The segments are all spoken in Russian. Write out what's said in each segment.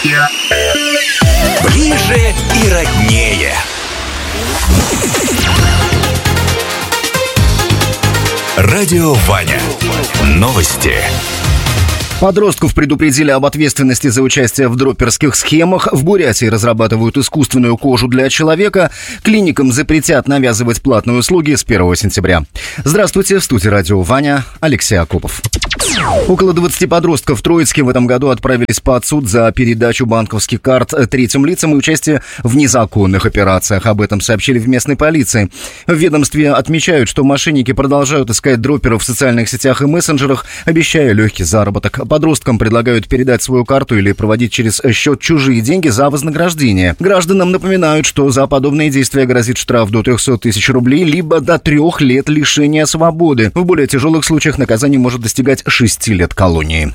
Ближе и роднее. Радио Ваня. Новости. Подростков предупредили об ответственности за участие в дропперских схемах. В Бурятии разрабатывают искусственную кожу для человека. Клиникам запретят навязывать платные услуги с 1 сентября. Здравствуйте, в студии Радио Ваня, Алексей Акопов. Около 20 подростков в Троицке в этом году отправились под суд за передачу банковских карт третьим лицам и участие в незаконных операциях. Об этом сообщили в местной полиции. В ведомстве отмечают, что мошенники продолжают искать дропперов в социальных сетях и мессенджерах, обещая легкий заработок. Подросткам предлагают передать свою карту или проводить через счет чужие деньги за вознаграждение. Гражданам напоминают, что за подобные действия грозит штраф до 300 тысяч рублей, либо до 3 лет лишения свободы. В более тяжелых случаях наказание может достигать 6 лет колонии.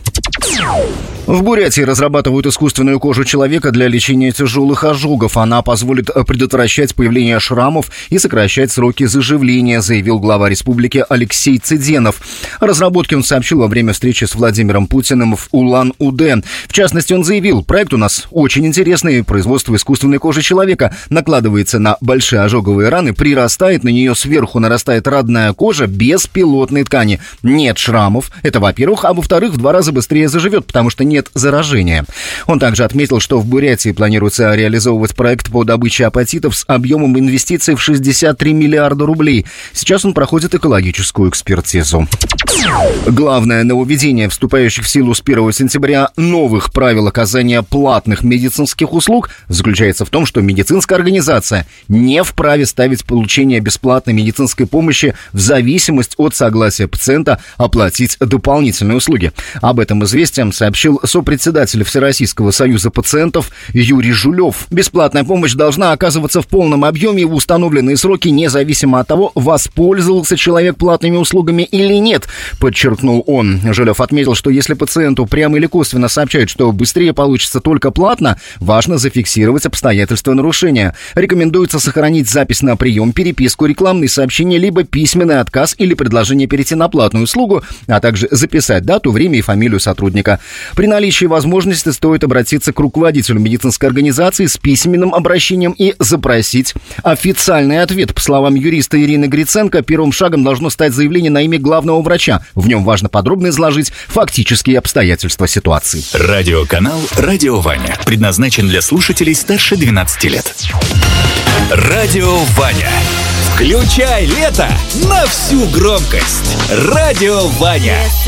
В Бурятии разрабатывают искусственную кожу человека для лечения тяжелых ожогов. Она позволит предотвращать появление шрамов и сокращать сроки заживления, заявил глава республики Алексей Цыденов. О разработке он сообщил во время встречи с Владимиром Путиным в Улан-Удэ. В частности, он заявил: проект у нас очень интересный. Производство искусственной кожи человека накладывается на большие ожоговые раны, прирастает на нее сверху, нарастает родная кожа без пилотной ткани. Нет шрамов. Это во-первых. А во-вторых, в 2 раза быстрее заживет, потому что нет заражения. Он также отметил, что в Бурятии планируется реализовывать проект по добыче апатитов с объемом инвестиций в 63 миллиарда рублей. Сейчас он проходит экологическую экспертизу. Главное нововведение вступающих в силу с 1 сентября новых правил оказания платных медицинских услуг заключается в том, что медицинская организация не вправе ставить получение бесплатной медицинской помощи в зависимость от согласия пациента оплатить дополнительные услуги. Об этом известием сообщил сопредседатель Всероссийского союза пациентов Юрий Жулев. Бесплатная помощь должна оказываться в полном объеме и в установленные сроки, независимо от того, воспользовался человек платными услугами или нет, подчеркнул он. Жулев отметил, что если пациенту прямо или косвенно сообщают, что быстрее получится только платно, важно зафиксировать обстоятельства нарушения. Рекомендуется сохранить запись на прием, переписку, рекламные сообщения, либо письменный отказ или предложение перейти на платную услугу, а также записать дату, время и фамилию сотрудника. При наличии возможности стоит обратиться к руководителю медицинской организации с письменным обращением и запросить официальный ответ. По словам юриста Ирины Гриценко, первым шагом должно стать заявление на имя главного врача. В нем важно подробно изложить фактические обстоятельства ситуации. Радиоканал «Радио Ваня» предназначен для слушателей старше 12 лет. Радио Ваня. Включай лето на всю громкость. Радио Ваня.